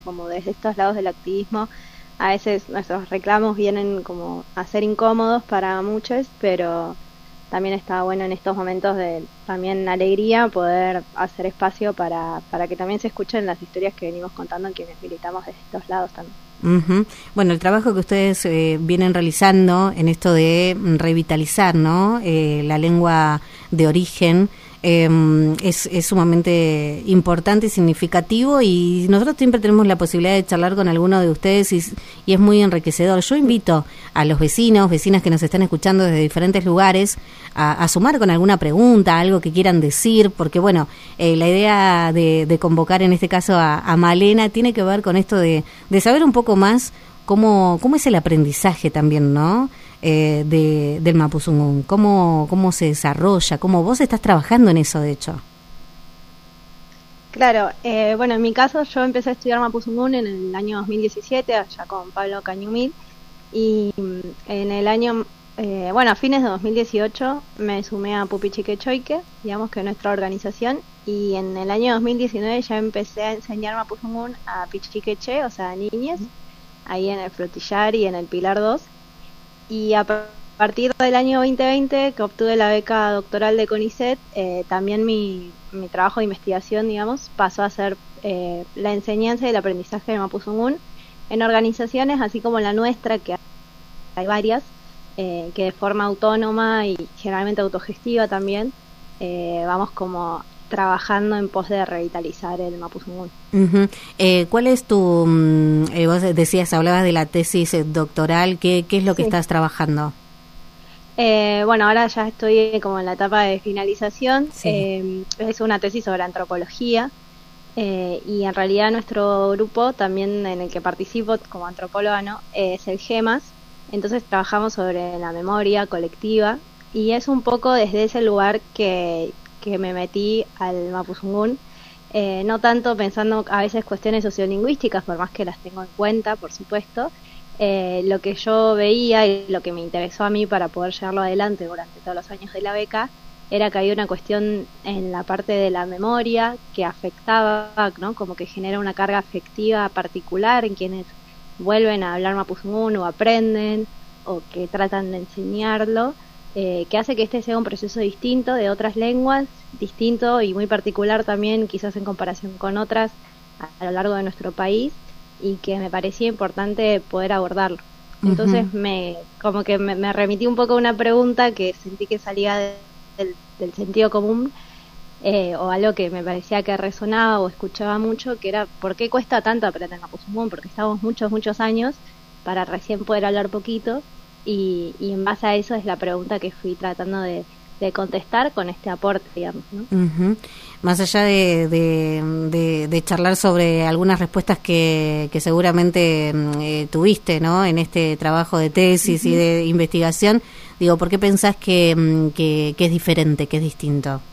como desde estos lados del activismo, a veces nuestros reclamos vienen como a ser incómodos para muchos, pero también está bueno en estos momentos de también alegría poder hacer espacio para que también se escuchen las historias que venimos contando quienes militamos desde estos lados también. Uh-huh. Bueno, el trabajo que ustedes vienen realizando en esto de revitalizar, ¿no? La lengua de origen es sumamente importante y significativo, y nosotros siempre tenemos la posibilidad de charlar con alguno de ustedes y es muy enriquecedor. Yo invito a los vecinas que nos están escuchando desde diferentes lugares a sumar con alguna pregunta, algo que quieran decir, porque bueno, la idea de convocar en este caso a Malena tiene que ver con esto de saber un poco más cómo es el aprendizaje también, ¿no? Del Mapuzungún, cómo se desarrolla, cómo vos estás trabajando en eso, de hecho. Claro, bueno, en mi caso yo empecé a estudiar Mapuzungún en el año 2017, allá con Pablo Cañumil, y en el año, a fines de 2018 me sumé a Pupichiquechoique, digamos que nuestra organización, y en el año 2019 ya empecé a enseñar Mapuzungún a Pichiqueche, o sea, a niñes, ahí en el Frutillar y en el Pilar 2. Y a partir del año 2020, que obtuve la beca doctoral de CONICET, también mi trabajo de investigación, digamos, pasó a ser la enseñanza y el aprendizaje de Mapuzungún en organizaciones así como la nuestra, que hay varias, que de forma autónoma y generalmente autogestiva también, vamos como trabajando en pos de revitalizar el Mapuzungún. Uh-huh. ¿Cuál es tu, vos decías, hablabas de la tesis doctoral, ¿qué es lo que estás trabajando? Ahora ya estoy como en la etapa de finalización. Sí. Es una tesis sobre antropología, y en realidad nuestro grupo, también en el que participo como antropóloga, ¿no? Es el GEMAS. Entonces trabajamos sobre la memoria colectiva, y es un poco desde ese lugar que me metí al Mapuzungún, no tanto pensando a veces cuestiones sociolingüísticas, por más que las tengo en cuenta, por supuesto. Lo que yo veía y lo que me interesó a mí para poder llevarlo adelante durante todos los años de la beca era que había una cuestión en la parte de la memoria que afectaba, ¿no? Como que genera una carga afectiva particular en quienes vuelven a hablar Mapuzungún o aprenden o que tratan de enseñarlo, que hace que este sea un proceso distinto de otras lenguas, distinto y muy particular también quizás en comparación con otras a lo largo de nuestro país, y que me parecía importante poder abordarlo. Entonces me remití un poco a una pregunta que sentí que salía del sentido común, o algo que me parecía que resonaba o escuchaba mucho, que era ¿por qué cuesta tanto aprender Mapuzungún? Porque estamos muchos años para recién poder hablar poquito, y en base a eso es la pregunta que fui tratando de contestar con este aporte, digamos, ¿no? Uh-huh. Más allá de charlar sobre algunas respuestas que seguramente tuviste, ¿no? En este trabajo de tesis y de investigación, digo, ¿por qué pensás que es diferente, que es distinto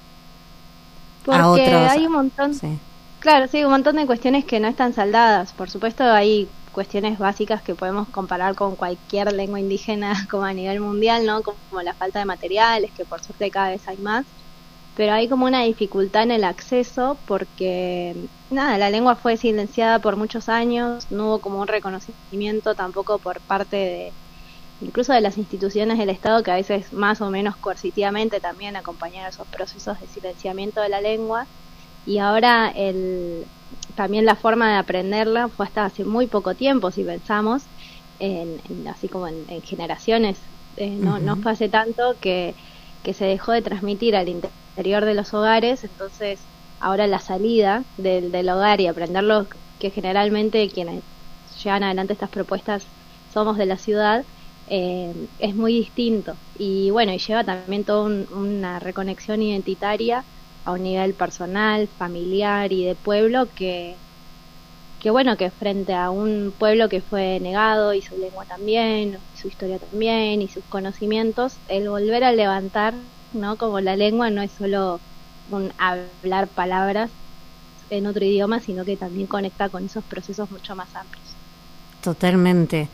porque a otros? Hay un montón, sí. Claro, sí, un montón de cuestiones que no están saldadas. Por supuesto, hay cuestiones básicas que podemos comparar con cualquier lengua indígena como a nivel mundial, ¿no? Como la falta de materiales, que por suerte cada vez hay más. Pero hay como una dificultad en el acceso porque, nada, la lengua fue silenciada por muchos años, no hubo como un reconocimiento tampoco por parte de, incluso de las instituciones del Estado, que a veces más o menos coercitivamente también acompañaron esos procesos de silenciamiento de la lengua. Y ahora también la forma de aprenderla fue hasta hace muy poco tiempo, si pensamos, así como en generaciones, no fue hace tanto que se dejó de transmitir al interior de los hogares. Entonces ahora la salida del hogar y aprenderlo, que generalmente quienes llevan adelante estas propuestas somos de la ciudad, es muy distinto, y bueno, y lleva también toda una reconexión identitaria a un nivel personal, familiar y de pueblo, que bueno, que frente a un pueblo que fue negado, y su lengua también, su historia también, y sus conocimientos, el volver a levantar, ¿no? Como la lengua no es solo un hablar palabras en otro idioma, sino que también conecta con esos procesos mucho más amplios. Totalmente.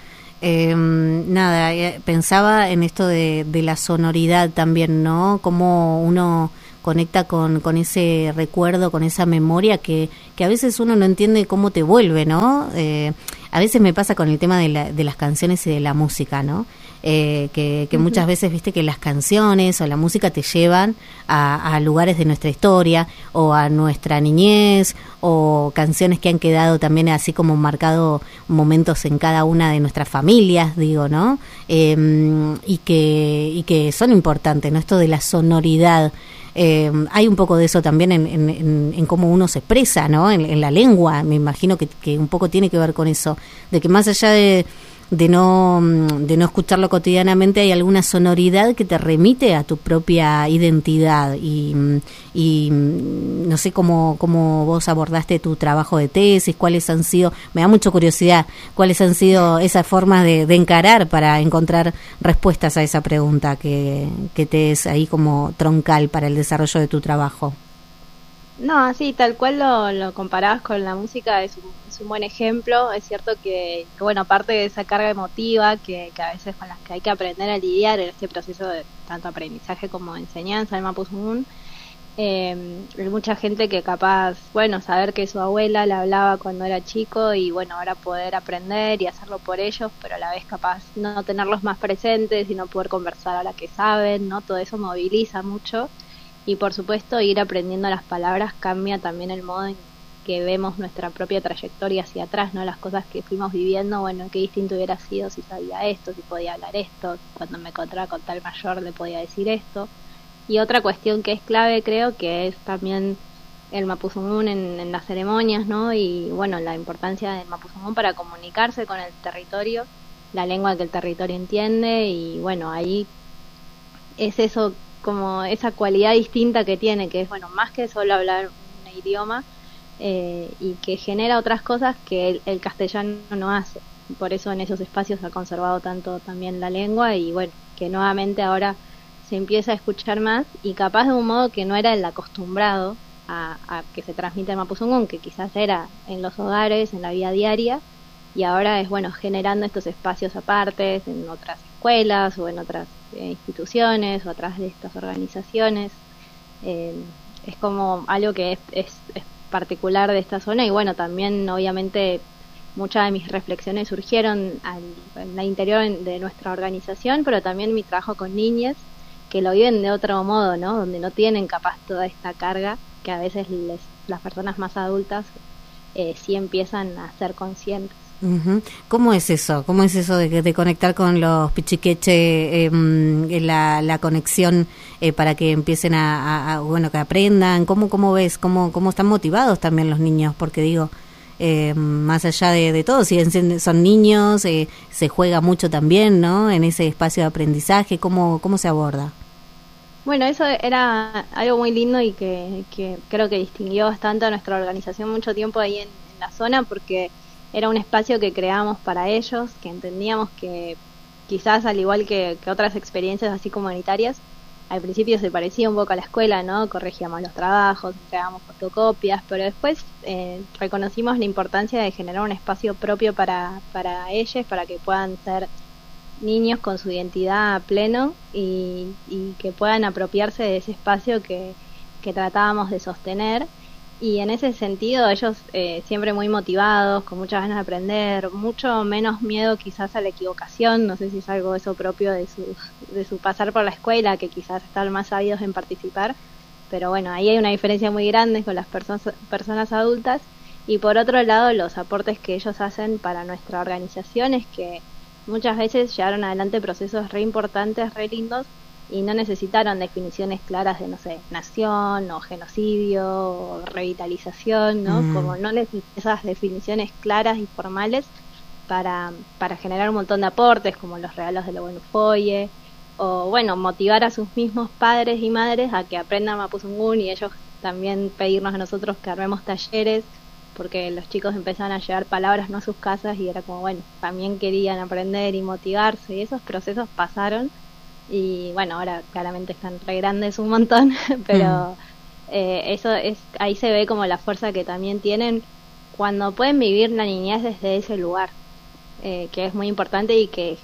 Pensaba en esto de la sonoridad también, ¿no? Cómo uno conecta con ese recuerdo, con esa memoria que a veces uno no entiende cómo te vuelve, ¿no? A veces me pasa con el tema de las canciones y de la música, ¿no? Que muchas veces, viste, que las canciones o la música te llevan a lugares de nuestra historia o a nuestra niñez, o canciones que han quedado también así como marcado momentos en cada una de nuestras familias, digo, ¿no? Y que son importantes, ¿no? Esto de la sonoridad. Hay un poco de eso también en cómo uno se expresa, ¿no? En la lengua, me imagino que un poco tiene que ver con eso, de que más allá de no escucharlo cotidianamente, hay alguna sonoridad que te remite a tu propia identidad y no sé cómo vos abordaste tu trabajo de tesis, cuáles han sido, me da mucha curiosidad, cuáles han sido esas formas de encarar para encontrar respuestas a esa pregunta que te es ahí como troncal para el desarrollo de tu trabajo. No, así, tal cual lo comparabas con la música, es un buen ejemplo. Es cierto que, bueno, aparte de esa carga emotiva que a veces con las que hay que aprender a lidiar en este proceso de tanto aprendizaje como enseñanza del Mapuzungún, hay mucha gente que capaz, bueno, saber que su abuela le hablaba cuando era chico y bueno, ahora poder aprender y hacerlo por ellos, pero a la vez capaz no tenerlos más presentes y no poder conversar ahora que saben, ¿no? Todo eso moviliza mucho. Y por supuesto ir aprendiendo las palabras cambia también el modo en que vemos nuestra propia trayectoria hacia atrás, ¿no? Las cosas que fuimos viviendo, bueno, qué distinto hubiera sido si sabía esto, si podía hablar esto, cuando me encontraba con tal mayor le podía decir esto. Y otra cuestión que es clave, creo, que es también el Mapuzungún en las ceremonias, ¿no? Y bueno, la importancia del Mapuzungún para comunicarse con el territorio, la lengua que el territorio entiende, y bueno, ahí es eso, como esa cualidad distinta que tiene, que es, bueno, más que solo hablar un idioma, y que genera otras cosas que el castellano no hace. Por eso en esos espacios ha conservado tanto también la lengua, y bueno, que nuevamente ahora se empieza a escuchar más, y capaz de un modo que no era el acostumbrado a que se transmite el Mapuzungún, que quizás era en los hogares, en la vida diaria, y ahora es, bueno, generando estos espacios apartes en otras escuelas o en otras instituciones o atrás de estas organizaciones. Es como algo que es particular de esta zona, y bueno, también obviamente muchas de mis reflexiones surgieron en el interior de nuestra organización, pero también mi trabajo con niñas que lo viven de otro modo, ¿no? Donde no tienen capaz toda esta carga que a veces las personas más adultas sí empiezan a ser conscientes. Uh-huh. ¿Cómo es eso? ¿Cómo es eso de conectar con los pichiqueche, la conexión para que empiecen bueno, que aprendan? ¿Cómo ves? ¿Cómo están motivados también los niños? Porque digo, más allá de todo, si son niños, se juega mucho también, ¿no? En ese espacio de aprendizaje, ¿cómo se aborda? Bueno, eso era algo muy lindo y que creo que distinguió bastante a nuestra organización mucho tiempo ahí en la zona, porque era un espacio que creamos para ellos, que entendíamos que quizás al igual que otras experiencias así comunitarias, al principio se parecía un poco a la escuela, ¿no? Corregíamos los trabajos, entregábamos fotocopias, pero después reconocimos la importancia de generar un espacio propio para ellos, para que puedan ser niños con su identidad a pleno y que puedan apropiarse de ese espacio que tratábamos de sostener. Y en ese sentido ellos siempre muy motivados, con muchas ganas de aprender, mucho menos miedo quizás a la equivocación. No sé si es algo eso propio de su pasar por la escuela, que quizás están más ávidos en participar, pero bueno, ahí hay una diferencia muy grande con las personas adultas. Y por otro lado, los aportes que ellos hacen para nuestra organización es que muchas veces llevaron adelante procesos re importantes, re lindos, y no necesitaron definiciones claras de, no sé, nación o genocidio o revitalización, ¿no? Como no necesitan esas definiciones claras y formales para generar un montón de aportes, como los regalos de la Buenufoye, o bueno, motivar a sus mismos padres y madres a que aprendan Mapuzungún, y ellos también pedirnos a nosotros que armemos talleres, porque los chicos empezaban a llevar palabras no a sus casas, y era como, bueno, también querían aprender y motivarse, y esos procesos pasaron. Y bueno, ahora claramente están re grandes un montón, pero eso es, ahí se ve como la fuerza que también tienen cuando pueden vivir la niñez desde ese lugar, que es muy importante y que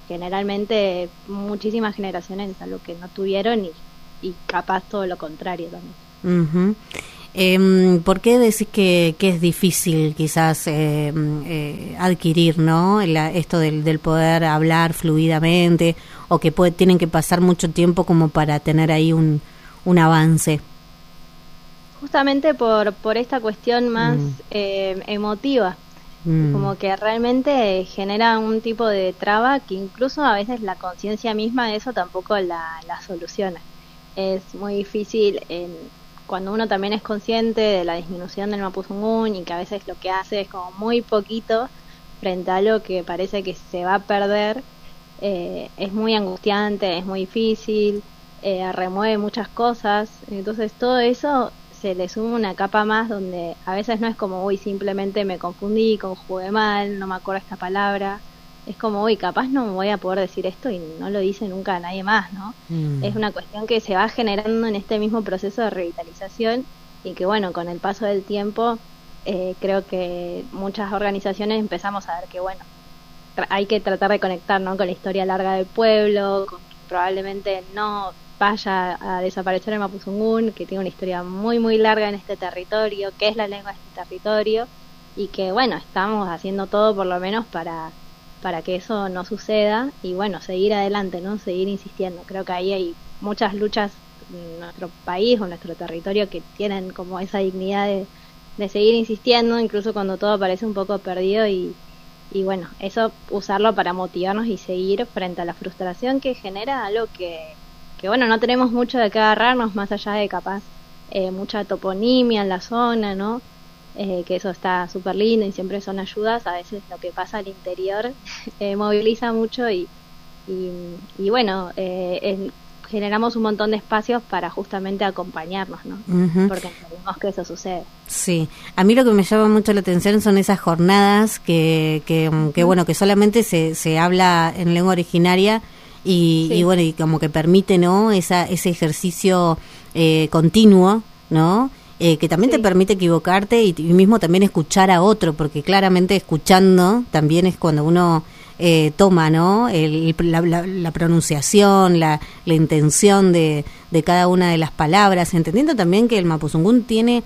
generalmente muchísimas generaciones es algo que no tuvieron, y capaz todo lo contrario también. Ujú. ¿Por qué decís que es difícil quizás adquirir, ¿no? Esto del poder hablar fluidamente, o que tienen que pasar mucho tiempo como para tener ahí un avance? Justamente por esta cuestión más emotiva, como que realmente genera un tipo de traba que incluso a veces la conciencia misma de eso tampoco la soluciona. Es muy difícil cuando uno también es consciente de la disminución del mapuzungún y que a veces lo que hace es como muy poquito frente a algo que parece que se va a perder. Es muy angustiante, es muy difícil, remueve muchas cosas, entonces todo eso se le suma una capa más donde a veces no es como, uy, simplemente me confundí, conjugué mal, no me acuerdo esta palabra, es como, uy, capaz no me voy a poder decir esto y no lo dice nunca a nadie más, ¿no? Es una cuestión que se va generando en este mismo proceso de revitalización y que, bueno, con el paso del tiempo, creo que muchas organizaciones empezamos a ver que, bueno, hay que tratar de conectar, ¿no?, con la historia larga del pueblo, con que probablemente no vaya a desaparecer el mapuzungún, que tiene una historia muy muy larga en este territorio, que es la lengua de este territorio, y que, bueno, estamos haciendo todo por lo menos para que eso no suceda y, bueno, seguir adelante, ¿no?, seguir insistiendo. Creo que ahí hay muchas luchas en nuestro país o en nuestro territorio que tienen como esa dignidad de seguir insistiendo, incluso cuando todo parece un poco perdido, y bueno, eso usarlo para motivarnos y seguir frente a la frustración que genera algo que bueno, no tenemos mucho de qué agarrarnos, más allá de capaz mucha toponimia en la zona, ¿no? Que eso está súper lindo y siempre son ayudas. A veces lo que pasa al interior moviliza mucho y bueno, generamos un montón de espacios para justamente acompañarnos, ¿no? Uh-huh. Porque entendemos que eso sucede. Sí, a mí lo que me llama mucho la atención son esas jornadas que bueno, que solamente se habla en lengua originaria y bueno, y como que permite, ¿no?, ese ejercicio continuo, ¿no?, que también te permite equivocarte y mismo también escuchar a otro, porque claramente escuchando también es cuando uno toma, ¿no?, la pronunciación, la intención de cada una de las palabras, entendiendo también que el mapuzungún tiene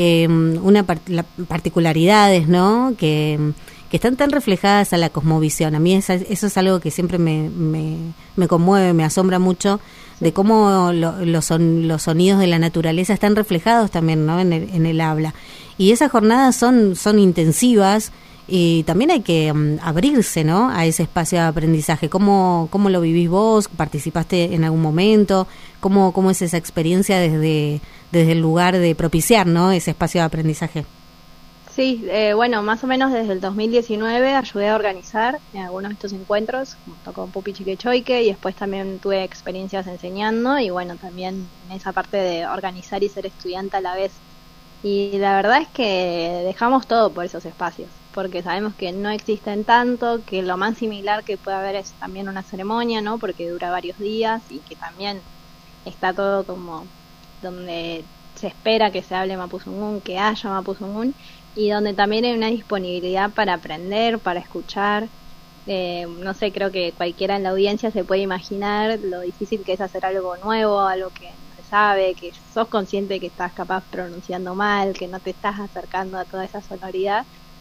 particularidades, ¿no?, que están tan reflejadas a la cosmovisión. A mí eso es algo que siempre me conmueve, me asombra mucho, de cómo los sonidos de la naturaleza están reflejados también, ¿no?, en el habla. Y esas jornadas son intensivas y también hay que abrirse, ¿no?, a ese espacio de aprendizaje. ¿Cómo lo vivís vos? ¿Participaste en algún momento? ¿Cómo es esa experiencia desde el lugar de propiciar, ¿no?, ese espacio de aprendizaje? Sí, bueno, más o menos desde el 2019 ayudé a organizar algunos de estos encuentros, junto con Pupi Chiquechoique, y después también tuve experiencias enseñando, y bueno, también en esa parte de organizar y ser estudiante a la vez. Y la verdad es que dejamos todo por esos espacios, porque sabemos que no existen tanto, que lo más similar que puede haber es también una ceremonia, ¿no?, porque dura varios días, y que también está todo como donde se espera que se hable mapuzungún, que haya mapuzungún, y donde también hay una disponibilidad para aprender, para escuchar. No sé, creo que cualquiera en la audiencia se puede imaginar lo difícil que es hacer algo nuevo, algo que no se sabe, que sos consciente que estás capaz pronunciando mal, que no te estás acercando a toda esa sonoridad.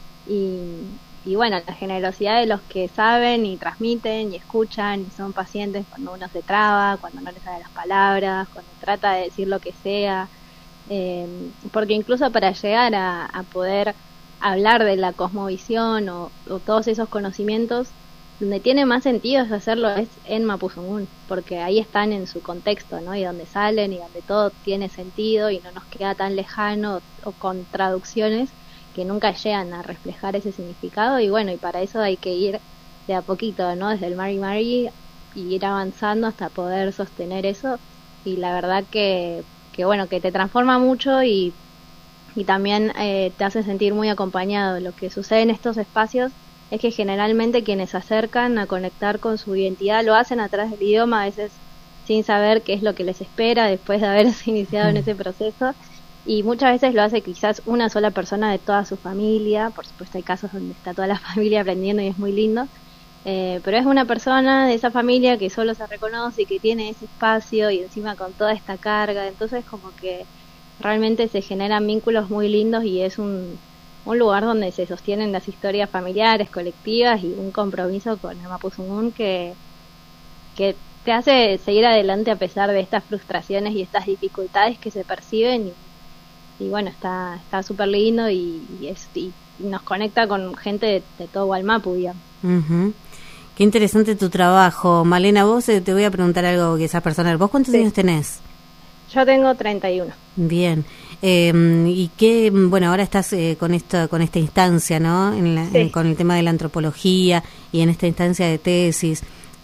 Y bueno, la generosidad de los que saben y transmiten y escuchan y son pacientes cuando uno se traba, cuando no les salen las palabras, cuando trata de decir lo que sea. Porque incluso para llegar a poder hablar de la cosmovisión o todos esos conocimientos, donde tiene más sentido es hacerlo es en mapuzungún, porque ahí están en su contexto, ¿no?, y donde salen y donde todo tiene sentido y no nos queda tan lejano o con traducciones que nunca llegan a reflejar ese significado. Y bueno, y para eso hay que ir de a poquito, ¿no?, desde el Mari Mari y ir avanzando hasta poder sostener eso. Y la verdad que bueno, que te transforma mucho y también te hace sentir muy acompañado. Lo que sucede en estos espacios es que generalmente quienes se acercan a conectar con su identidad lo hacen a través del idioma, a veces sin saber qué es lo que les espera después de haberse iniciado en ese proceso, y muchas veces lo hace quizás una sola persona de toda su familia. Por supuesto hay casos donde está toda la familia aprendiendo y es muy lindo, pero es una persona de esa familia que solo se reconoce y que tiene ese espacio y encima con toda esta carga. Entonces como que realmente se generan vínculos muy lindos y es un lugar donde se sostienen las historias familiares, colectivas y un compromiso con el Mapuzungún que te hace seguir adelante a pesar de estas frustraciones y estas dificultades que se perciben y bueno, está súper lindo y nos conecta con gente de todo Wallmapu, digamos. Uh-huh. Qué interesante tu trabajo. Malena, vos te voy a preguntar algo quizás personal. ¿Vos cuántos años tenés? Yo tengo 31. Bien. Y qué, bueno, ahora estás con esta instancia, ¿no? Con el tema de la antropología y en esta instancia de tesis.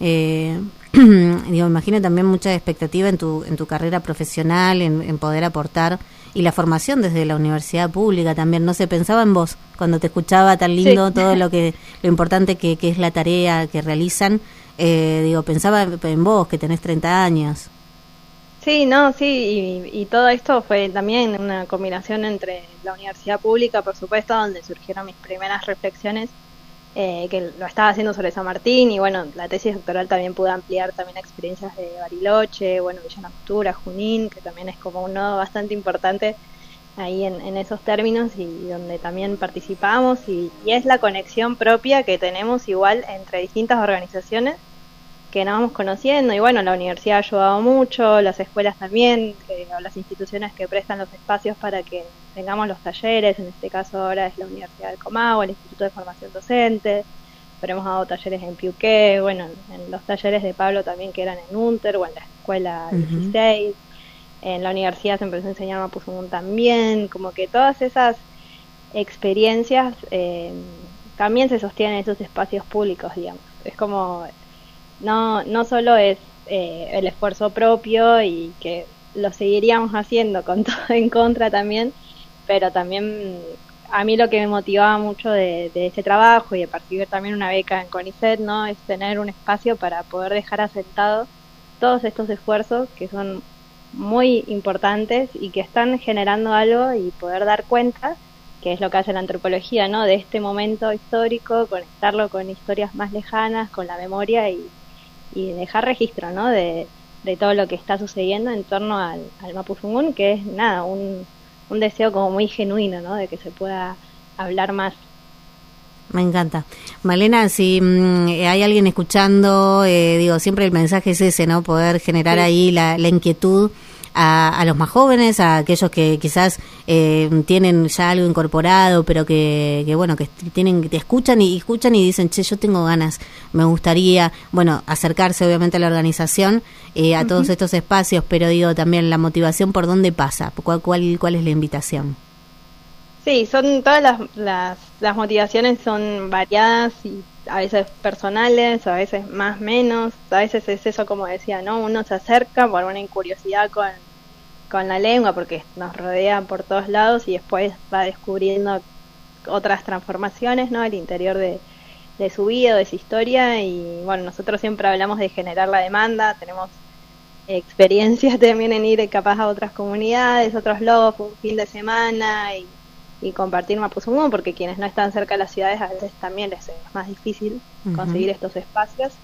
Digo, imagino también mucha expectativa en tu carrera profesional, en poder aportar, y la formación desde la universidad pública también. No sé, pensaba en vos cuando te escuchaba tan lindo todo lo importante que es la tarea que realizan. Digo, pensaba en vos, que tenés 30 años. Sí, no, sí, y todo esto fue también una combinación entre la universidad pública, por supuesto, donde surgieron mis primeras reflexiones, que lo estaba haciendo sobre San Martín, y bueno, la tesis doctoral también pude ampliar también experiencias de Bariloche, bueno, Villa Langostura, Junín, que también es como un nodo bastante importante ahí en esos términos y donde también participamos, y es la conexión propia que tenemos igual entre distintas organizaciones que nos vamos conociendo, y bueno, la universidad ha ayudado mucho, las escuelas también, o las instituciones que prestan los espacios para que tengamos los talleres, en este caso ahora es la Universidad del Comahue, el Instituto de Formación Docente, pero hemos dado talleres en Piuqué, bueno, en los talleres de Pablo también que eran en Unter o en la escuela 16, en la universidad se empezó a enseñar Mapuzungún también, como que todas esas experiencias también se sostienen en esos espacios públicos, digamos, es como... No solo es el esfuerzo propio y que lo seguiríamos haciendo con todo en contra también, pero también a mí lo que me motivaba mucho de ese trabajo y de percibir también una beca en CONICET, ¿no? Es tener un espacio para poder dejar asentado todos estos esfuerzos que son muy importantes y que están generando algo y poder dar cuenta, que es lo que hace la antropología, ¿no? De este momento histórico, conectarlo con historias más lejanas, con la memoria y dejar registro, ¿no? De todo lo que está sucediendo en torno al Mapuzungún, que es nada, un deseo como muy genuino, ¿no? De que se pueda hablar más. Me encanta. Malena, si hay alguien escuchando, digo, siempre el mensaje es ese, ¿no? Poder generar ahí la inquietud a los más jóvenes, a aquellos que quizás tienen ya algo incorporado, pero que bueno, que te escuchan y dicen, che, yo tengo ganas, me gustaría, bueno, acercarse obviamente a la organización, a todos estos espacios, pero digo también la motivación, ¿por dónde pasa? ¿Cuál es la invitación? Sí, son todas las motivaciones son variadas y a veces personales, a veces más menos, a veces es eso como decía, ¿no? Uno se acerca por una curiosidad con la lengua porque nos rodea por todos lados y después va descubriendo otras transformaciones, ¿no? El interior de su vida, de su historia, y bueno, nosotros siempre hablamos de generar la demanda, tenemos experiencias también en ir capaz a otras comunidades, otros logos, un fin de semana y compartir Mapuzungún, porque quienes no están cerca de las ciudades a veces también les es más difícil conseguir estos espacios.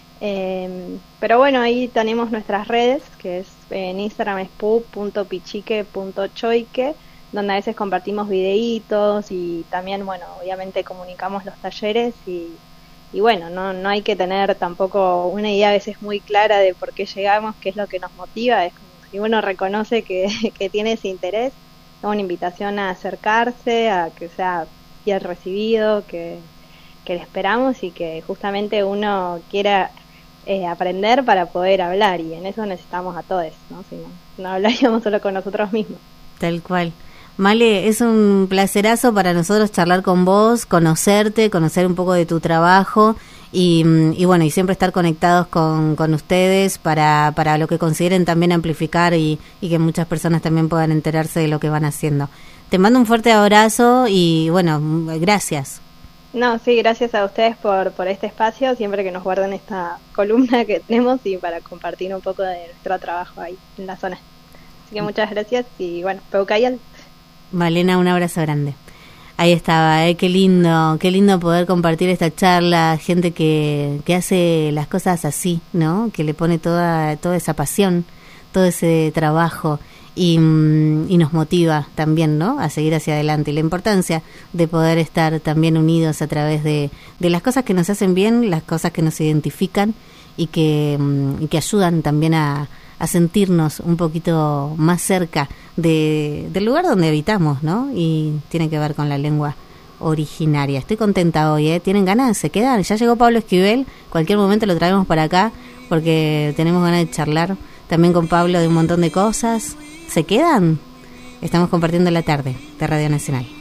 Pero bueno, ahí tenemos nuestras redes, que es en Instagram es pu.pichique.choique, donde a veces compartimos videitos y también, bueno, obviamente comunicamos los talleres y bueno, no hay que tener tampoco una idea a veces muy clara de por qué llegamos, qué es lo que nos motiva, es como si uno reconoce que tiene ese interés, es una invitación a acercarse, a que sea bien recibido, que le esperamos y que justamente uno quiera aprender para poder hablar, y en eso necesitamos a todos, ¿no? Si no hablaríamos solo con nosotros mismos. Tal cual. Male, es un placerazo para nosotros charlar con vos, conocerte, conocer un poco de tu trabajo y bueno, y siempre estar conectados con ustedes para lo que consideren también amplificar y que muchas personas también puedan enterarse de lo que van haciendo. Te mando un fuerte abrazo y bueno, gracias. No, sí, gracias a ustedes por este espacio, siempre que nos guarden esta columna que tenemos y para compartir un poco de nuestro trabajo ahí en la zona. Así que muchas gracias y bueno, Peucayal. Malena, un abrazo grande. Ahí estaba, qué lindo poder compartir esta charla, gente que hace las cosas así, ¿no? Que le pone toda esa pasión, todo ese trabajo y nos motiva también, ¿no?, a seguir hacia adelante. Y la importancia de poder estar también unidos a través de las cosas que nos hacen bien, las cosas que nos identifican y que ayudan también a sentirnos un poquito más cerca del lugar donde habitamos, ¿no? Y tiene que ver con la lengua originaria. Estoy contenta hoy, ¿eh? ¿Tienen ganas? ¿Se quedan? Ya llegó Pablo Esquivel, cualquier momento lo traemos para acá porque tenemos ganas de charlar también con Pablo de un montón de cosas. ¿Se quedan? Estamos compartiendo la tarde de Radio Nacional.